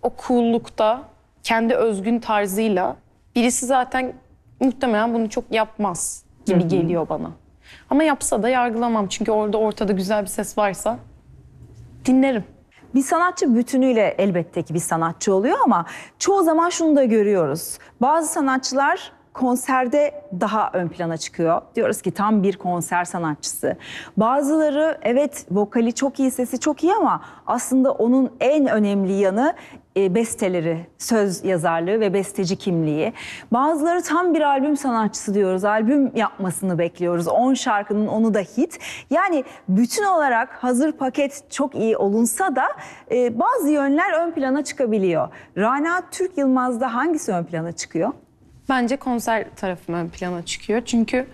o cool'lukta, kendi özgün tarzıyla birisi zaten muhtemelen bunu çok yapmaz gibi geliyor bana. Ama yapsa da yargılamam çünkü ortada güzel bir ses varsa dinlerim. Bir sanatçı bütünüyle elbette ki bir sanatçı oluyor ama çoğu zaman şunu da görüyoruz. Bazı sanatçılar konserde daha ön plana çıkıyor. Diyoruz ki tam bir konser sanatçısı. Bazıları evet vokali çok iyi, sesi çok iyi ama aslında onun en önemli yanı besteleri, söz yazarlığı ve besteci kimliği. Bazıları tam bir albüm sanatçısı diyoruz. Albüm yapmasını bekliyoruz. 10 şarkının 10'u da hit. Yani bütün olarak hazır paket çok iyi olunsa da bazı yönler ön plana çıkabiliyor. Rana Türk Yılmaz'da hangisi ön plana çıkıyor? Bence konser tarafım ön plana çıkıyor. Çünkü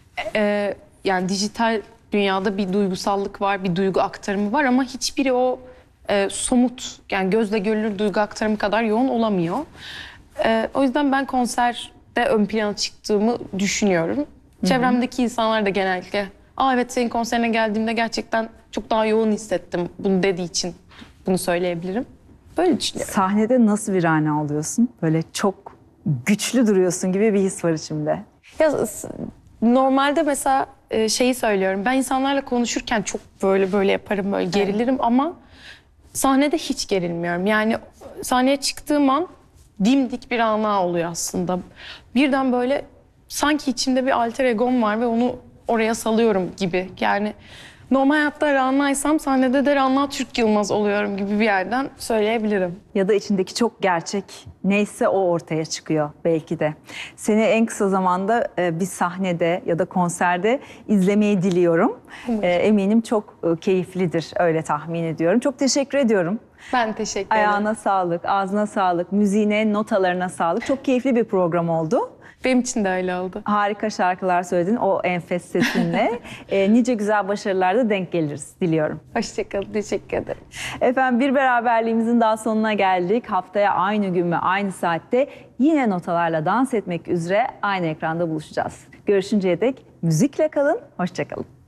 yani dijital dünyada bir duygusallık var, bir duygu aktarımı var ama hiçbiri o somut, yani gözle görülür duygu aktarımı kadar yoğun olamıyor. O yüzden ben konserde ön plana çıktığımı düşünüyorum. Çevremdeki insanlar da genellikle, evet senin konserine geldiğimde gerçekten çok daha yoğun hissettim bunu dediği için bunu söyleyebilirim. Böyle düşünüyorum. Sahnede nasıl bir Rana oluyorsun? Böyle çok güçlü duruyorsun gibi bir his var içimde. Ya, normalde mesela şeyi söylüyorum. Ben insanlarla konuşurken çok böyle yaparım, böyle gerilirim ama sahnede hiç gerilmiyorum. Yani sahneye çıktığım an dimdik bir ana oluyor aslında. Birden böyle sanki içimde bir alter egom var ve onu oraya salıyorum gibi. Yani normal hayatta Rana'ysam sahnede de Rana Türk Yılmaz oluyorum gibi bir yerden söyleyebilirim. Ya da içindeki çok gerçek neyse o ortaya çıkıyor belki de. Seni en kısa zamanda bir sahnede ya da konserde izlemeyi diliyorum. Eminim çok keyiflidir, öyle tahmin ediyorum. Çok teşekkür ediyorum. Ben teşekkür ederim. Ayağına sağlık, ağzına sağlık, müziğine, notalarına sağlık. Çok keyifli bir program oldu. Benim için de öyle oldu. Harika şarkılar söyledin o enfes sesinle. Nice güzel başarılarda denk geliriz diliyorum. Hoşçakalın, teşekkür ederim. Efendim bir beraberliğimizin daha sonuna geldik. Haftaya aynı gün ve aynı saatte yine notalarla dans etmek üzere aynı ekranda buluşacağız. Görüşünceye dek müzikle kalın, hoşça kalın.